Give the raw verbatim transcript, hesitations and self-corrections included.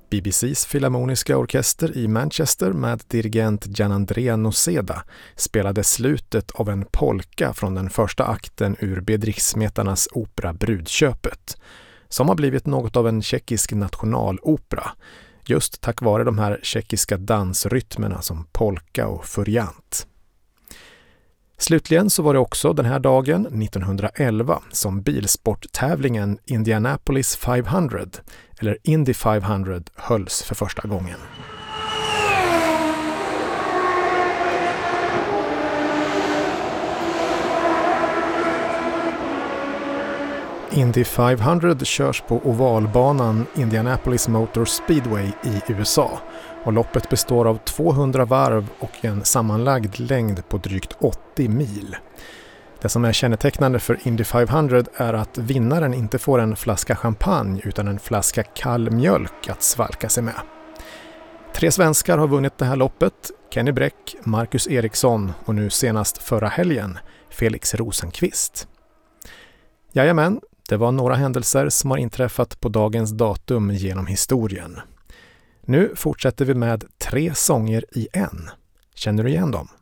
B B C:s filharmoniska orkester i Manchester med dirigent Gianandrea Noseda spelade slutet av en polka från den första akten ur Bedřichsmetarnas opera Brudköpet, som har blivit något av en tjeckisk nationalopera, just tack vare de här tjeckiska dansrytmerna som polka och furiant. Slutligen så var det också den här dagen nittonhundraelva som bilsporttävlingen Indianapolis femhundra, eller Indy femhundra, hölls för första gången. Indy femhundra körs på ovalbanan Indianapolis Motor Speedway i U S A och loppet består av tvåhundra varv och en sammanlagd längd på drygt åttio mil. Det som är kännetecknande för Indy femhundra är att vinnaren inte får en flaska champagne utan en flaska kall mjölk att svalka sig med. Tre svenskar har vunnit det här loppet: Kenny Bräck, Marcus Eriksson och nu senast förra helgen Felix Rosenqvist. Jajamän, det var några händelser som har inträffat på dagens datum genom historien. Nu fortsätter vi med tre sånger i en. Känner du igen dem?